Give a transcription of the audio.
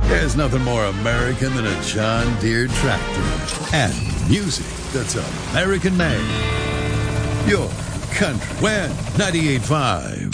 There's nothing more American than a John Deere tractor. And music that's American-made. Your country. When 98.5